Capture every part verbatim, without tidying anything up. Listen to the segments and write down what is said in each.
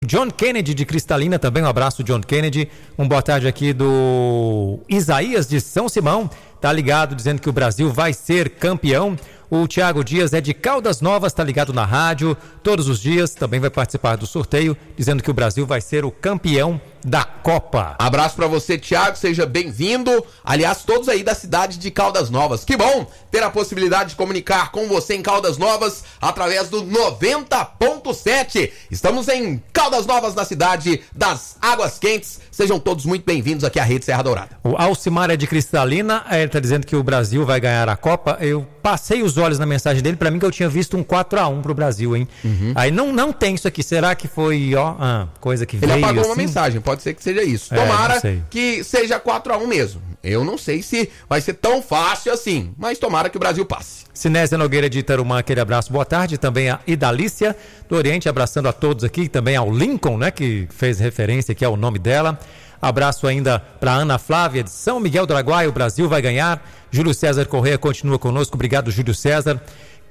John Kennedy de Cristalina, também um abraço, John Kennedy. Um boa tarde aqui do Isaías de São Simão, tá ligado, dizendo que o Brasil vai ser campeão. O Tiago Dias é de Caldas Novas, tá ligado na rádio todos os dias, também vai participar do sorteio, dizendo que o Brasil vai ser o campeão da Copa. Abraço pra você, Tiago, seja bem-vindo. Aliás, todos aí da cidade de Caldas Novas. Que bom ter a possibilidade de comunicar com você em Caldas Novas através do noventa ponto sete. Estamos em Caldas Novas, na cidade das Águas Quentes. Sejam todos muito bem-vindos aqui à Rede Serra Dourada. O Alcimar é de Cristalina, ele tá dizendo que o Brasil vai ganhar a Copa. Eu passei os olhos na mensagem dele, pra mim que eu tinha visto um quatro a um pro Brasil, hein? Uhum. Aí não, não tem isso aqui, será que foi, ó, ah, coisa que Ele veio apagou assim? uma mensagem, pode ser que seja isso. É, Tomara que seja quatro a um mesmo. Eu não sei se vai ser tão fácil assim, mas tomara que o Brasil passe. Sinésia Nogueira de Itarumã, aquele abraço, boa tarde. Também a Idalícia do Oriente, abraçando a todos aqui. Também ao Lincoln, né, que fez referência aqui ao nome dela. Abraço ainda para Ana Flávia de São Miguel do Araguaia, o Brasil vai ganhar. Júlio César Corrêa continua conosco, obrigado, Júlio César.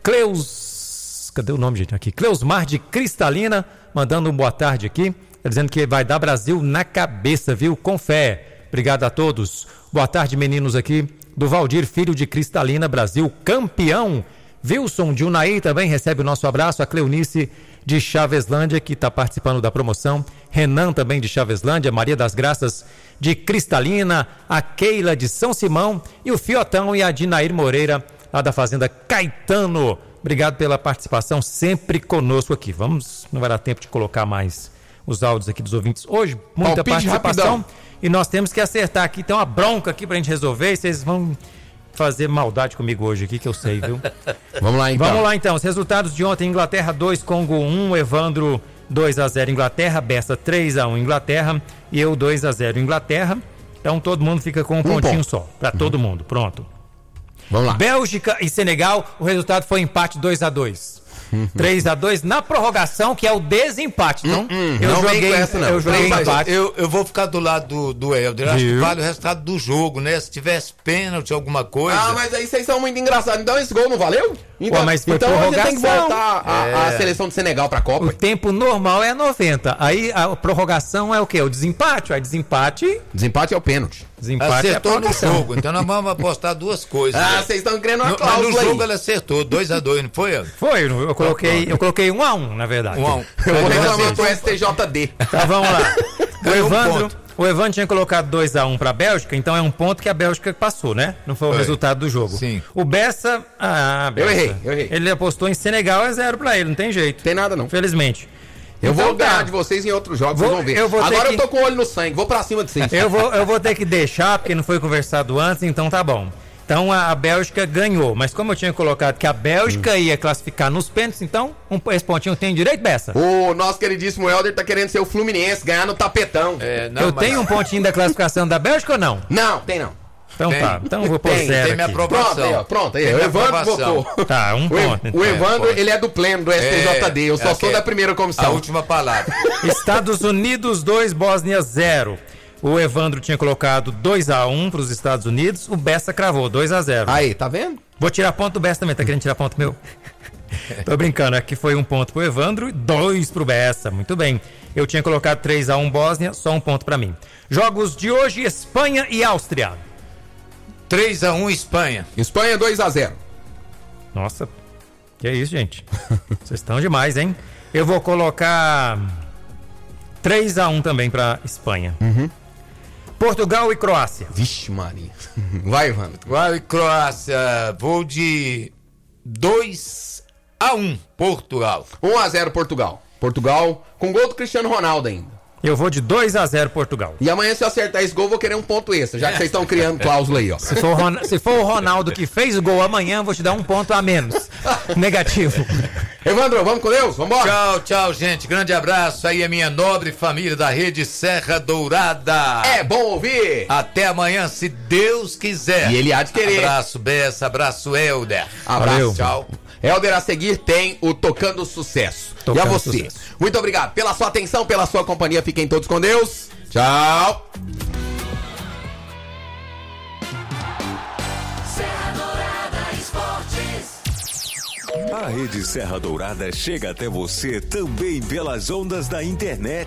Cleus, cadê o nome, gente, aqui? Cleusmar de Cristalina, mandando um boa tarde aqui, tá dizendo que vai dar Brasil na cabeça, viu? Com fé. Obrigado a todos. Boa tarde, meninos aqui do Valdir Filho de Cristalina, Brasil campeão. Wilson de Unaí também recebe o nosso abraço. A Cleonice de Chaveslândia, que está participando da promoção. Renan também de Chaveslândia. Maria das Graças de Cristalina. A Keila de São Simão. E o Fiotão e a Dinair Moreira, lá da Fazenda Caetano. Obrigado pela participação, sempre conosco aqui. Vamos, não vai dar tempo de colocar mais os áudios aqui dos ouvintes hoje. Muita Palpite participação. rapidão. E nós temos que acertar aqui. Tem uma bronca aqui pra gente resolver. E vocês vão fazer maldade comigo hoje aqui, que eu sei, viu? Vamos lá então. Vamos lá então. Os resultados de ontem: Inglaterra dois, Congo um, Evandro dois a zero Inglaterra, Bessa três a um Inglaterra e eu dois a zero Inglaterra. Então todo mundo fica com um, um pontinho ponto. Só. Pra uhum. todo mundo. Pronto. Vamos lá. Bélgica e Senegal, o resultado foi empate dois a dois. três a dois na prorrogação, que é o desempate. Então, hum, hum, eu, não joguei, essa, não. eu joguei empate. Eu, eu vou ficar do lado do, do Helder. Acho que vale o resultado do jogo, né? Se tivesse pênalti, alguma coisa. Ah, mas aí vocês são muito engraçados. Então esse gol não valeu? Então, Pô, mas foi então você tem que prorrogação. voltar a, É. a seleção de Senegal pra Copa. O tempo normal é noventa. Aí a prorrogação é o quê? O desempate. Aí desempate. Desempate é o pênalti. Desempate Acertou é no jogo. Então nós vamos apostar duas coisas. Ah, né? vocês estão querendo uma No, mas cláusula no jogo aí. ela acertou, dois a dois, não foi, Helder? Foi, eu coloquei, eu coloquei um a um, na verdade. um a um. Eu vou reclamar pro S T J D. Tá, vamos lá. O Ganhou um Evandro, ponto. o Evandro tinha colocado dois a um pra Bélgica, então é um ponto que a Bélgica passou, né? Não foi o Foi. resultado do jogo. Sim. O Bessa, ah, Bessa. Eu errei, eu errei. Ele apostou em Senegal, é zero pra ele, não tem jeito. Tem nada não. Infelizmente. Eu Então vou ganhar tá. de vocês em outros jogos, Vou- vocês vão ver. eu vou ter Agora que- eu tô com o olho no sangue, vou pra cima de vocês. Eu vou, eu vou ter que deixar, porque não foi conversado antes, então tá bom. Então a, a Bélgica ganhou, mas como eu tinha colocado que a Bélgica ia classificar nos pênaltis, então um, esse pontinho tem direito, Bessa? O nosso queridíssimo Helder tá querendo ser o Fluminense, ganhar no tapetão. É, não, eu mas- tenho um pontinho da classificação da Bélgica ou não? Não, tem não. Então Tem. tá, então eu vou pôr Tem, zero tem minha aqui. aprovação. Pronto, aí, ó, pronto. Aí, Tem o minha Evandro aprovação. votou. Tá, um O, ponto. o então. Evandro, pode. ele é do pleno do S T J D, eu só é sou que- da primeira A comissão. última palavra. Estados Unidos dois, Bósnia zero. O Evandro tinha colocado dois a um para os Estados Unidos, o Bessa cravou dois a zero. Aí, tá vendo? Vou tirar ponto do Bessa também, tá querendo tirar ponto meu? Tô brincando, aqui foi um ponto pro Evandro e dois pro Bessa, muito bem. Eu tinha colocado três a um Bósnia, só um ponto pra mim. Jogos de hoje, Espanha e Áustria. três a um Espanha. Espanha dois a zero. Nossa, que é isso, gente? Vocês estão demais, hein? Eu vou colocar três a um também pra Espanha. Uhum. Portugal e Croácia. Vixe, Maria. Vai, Evandro. Vai, Croácia. Vou de dois a um Portugal. um a zero Portugal. Portugal com gol do Cristiano Ronaldo ainda. Eu vou de dois a zero Portugal. E amanhã, se eu acertar esse gol, eu vou querer um ponto extra, já que vocês estão criando cláusula aí, ó. Se for, o Ron- se for o Ronaldo que fez o gol amanhã, eu vou te dar um ponto a menos. Negativo. Evandro, vamos com Deus? Vambora? Tchau, tchau, gente. Grande abraço aí, a minha nobre família da Rede Serra Dourada. É bom ouvir. Até amanhã, se Deus quiser. E ele há de querer. Abraço, Bessa. Abraço, Helder. Abraço. Valeu. Tchau. Helder, a seguir tem o Tocando Sucesso. Tocando e a você, Sucesso. muito obrigado pela sua atenção, pela sua companhia. Fiquem todos com Deus. Tchau. Serra Dourada Esportes. A Rede Serra Dourada chega até você também pelas ondas da internet.